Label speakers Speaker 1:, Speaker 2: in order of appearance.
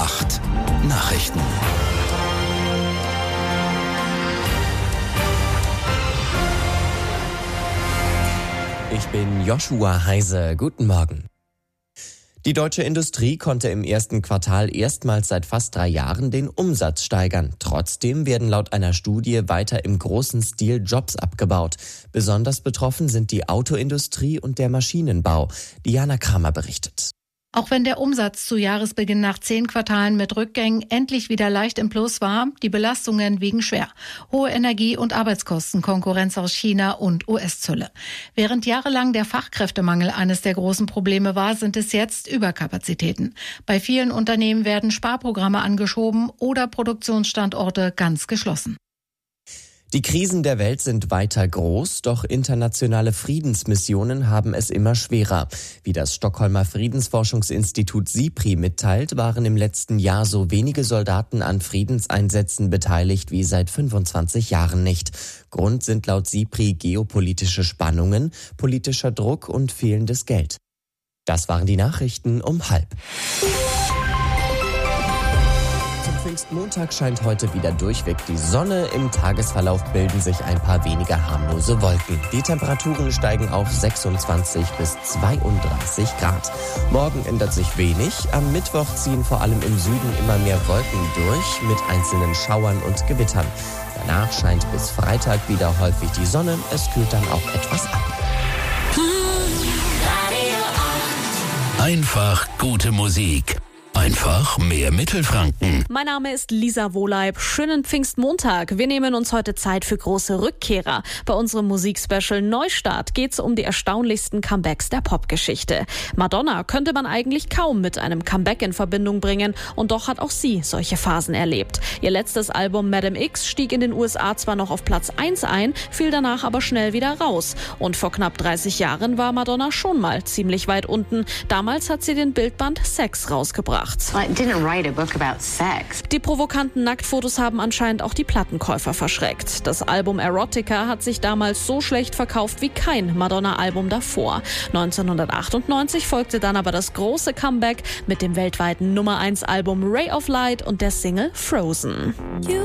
Speaker 1: 8 Nachrichten.
Speaker 2: Ich bin Joshua Heise. Guten Morgen. Die deutsche Industrie konnte im ersten Quartal erstmals seit fast 3 Jahren den Umsatz steigern. Trotzdem werden laut einer Studie weiter im großen Stil Jobs abgebaut. Besonders betroffen sind die Autoindustrie und der Maschinenbau. Diana Kramer berichtet.
Speaker 3: Auch wenn der Umsatz zu Jahresbeginn nach 10 Quartalen mit Rückgängen endlich wieder leicht im Plus war, die Belastungen wiegen schwer. Hohe Energie- und Arbeitskosten, Konkurrenz aus China und US-Zölle. Während jahrelang der Fachkräftemangel eines der großen Probleme war, sind es jetzt Überkapazitäten. Bei vielen Unternehmen werden Sparprogramme angeschoben oder Produktionsstandorte ganz geschlossen.
Speaker 2: Die Krisen der Welt sind weiter groß, doch internationale Friedensmissionen haben es immer schwerer. Wie das Stockholmer Friedensforschungsinstitut SIPRI mitteilt, waren im letzten Jahr so wenige Soldaten an Friedenseinsätzen beteiligt wie seit 25 Jahren nicht. Grund sind laut SIPRI geopolitische Spannungen, politischer Druck und fehlendes Geld. Das waren die Nachrichten um 12:30. Pfingstmontag scheint heute wieder durchweg die Sonne. Im Tagesverlauf bilden sich ein paar weniger harmlose Wolken. Die Temperaturen steigen auf 26 bis 32 Grad. Morgen ändert sich wenig. Am Mittwoch ziehen vor allem im Süden immer mehr Wolken durch mit einzelnen Schauern und Gewittern. Danach scheint bis Freitag wieder häufig die Sonne. Es kühlt dann auch etwas ab.
Speaker 1: Einfach gute Musik. Einfach mehr Mittelfranken.
Speaker 4: Mein Name ist Lisa Wohleib. Schönen Pfingstmontag. Wir nehmen uns heute Zeit für große Rückkehrer. Bei unserem Musikspecial Neustart geht es um die erstaunlichsten Comebacks der Popgeschichte. Madonna könnte man eigentlich kaum mit einem Comeback in Verbindung bringen und doch hat auch sie solche Phasen erlebt. Ihr letztes Album Madame X stieg in den USA zwar noch auf Platz 1 ein, fiel danach aber schnell wieder raus. Und vor knapp 30 Jahren war Madonna schon mal ziemlich weit unten. Damals hat sie den Bildband Sex rausgebracht. Die provokanten Nacktfotos haben anscheinend auch die Plattenkäufer verschreckt. Das Album Erotica hat sich damals so schlecht verkauft wie kein Madonna-Album davor. 1998 folgte dann aber das große Comeback mit dem weltweiten Nummer 1 Album Ray of Light und der Single Frozen.